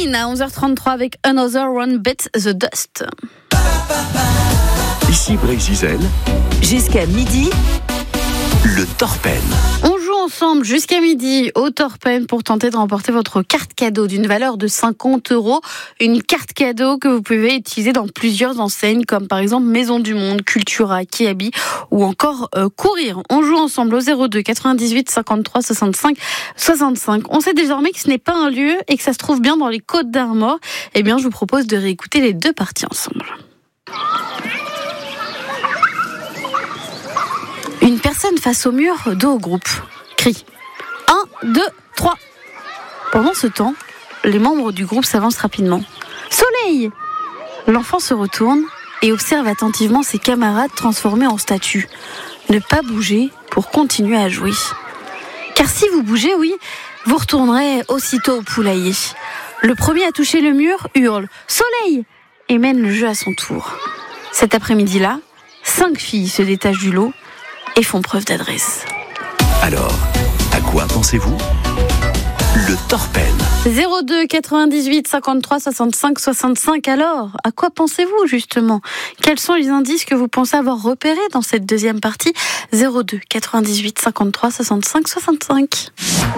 Queen à 11h33 avec Another One Bit the Dust. Ici Brésil, jusqu'à midi, le Torpen. On joue ensemble jusqu'à midi au Torpen pour tenter de remporter votre carte cadeau d'une valeur de 50 €. Une carte cadeau que vous pouvez utiliser dans plusieurs enseignes comme par exemple Maison du Monde, Cultura, Kiabi ou encore Courir. On joue ensemble au 02 98 53 65 65. On sait désormais que ce n'est pas un lieu et que ça se trouve bien dans les Côtes d'Armor. Eh bien, je vous propose de réécouter les deux parties ensemble. Une personne face au mur, dos au groupe, crie 1, 2, 3. Pendant ce temps, les membres du groupe s'avancent rapidement. Soleil! L'enfant se retourne et observe attentivement ses camarades transformés en statues. Ne pas bouger pour continuer à jouer. Car si vous bougez, oui, vous retournerez aussitôt au poulailler. Le premier à toucher le mur hurle « Soleil !» et mène le jeu à son tour. Cet après-midi-là, 5 filles se détachent du lot et font preuve d'adresse. Alors, à quoi pensez-vous ? Le Torpen. 02 98 53 65 65. Alors, à quoi pensez-vous justement ? Quels sont les indices que vous pensez avoir repérés dans cette deuxième partie ? 02 98 53 65 65.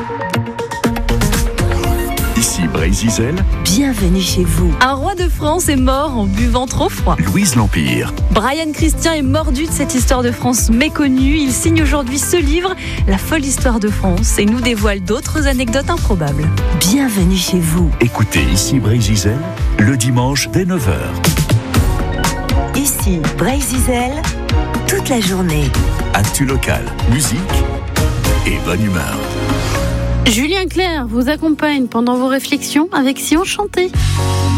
Ici Brésil, bienvenue chez vous. Un roi de France est mort en buvant trop froid. Louise l'Empire. Brian Christian est mordu de cette histoire de France méconnue. Il signe aujourd'hui ce livre, La folle histoire de France, et nous dévoile d'autres anecdotes improbables. Bienvenue chez vous. Écoutez Ici Brésil, le dimanche dès 9h. Ici Brésil, toute la journée. Actu local, musique et bonne humeur. Julien Clerc vous accompagne pendant vos réflexions avec Si on chantait.